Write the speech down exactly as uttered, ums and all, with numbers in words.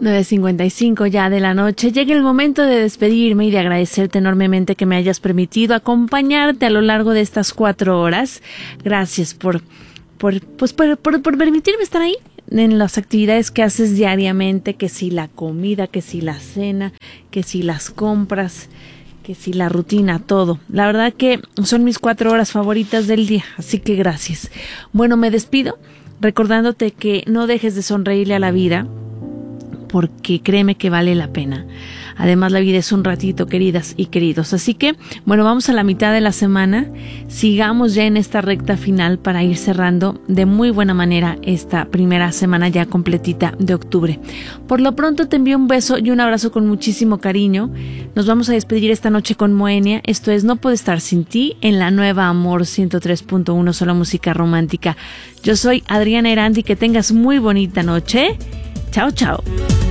nueve cincuenta y cinco ya de la noche. Llega el momento de despedirme y de agradecerte enormemente que me hayas permitido acompañarte a lo largo de estas cuatro horas. Gracias por, por, pues por, por, por permitirme estar ahí en las actividades que haces diariamente, que si la comida, que si la cena, que si las compras, que si la rutina, todo. La verdad que son mis cuatro horas favoritas del día, así que gracias. Bueno, me despido recordándote que no dejes de sonreírle a la vida, porque créeme que vale la pena. Además, la vida es un ratito, queridas y queridos. Así que, bueno, vamos a la mitad de la semana. Sigamos ya en esta recta final para ir cerrando de muy buena manera esta primera semana ya completita de octubre. Por lo pronto te envío un beso y un abrazo con muchísimo cariño. Nos vamos a despedir esta noche con Moenia. Esto es No Puedo Estar Sin Ti en la nueva Amor ciento tres punto uno, solo música romántica. Yo soy Adriana Erandi. Que tengas muy bonita noche. Chao, chao.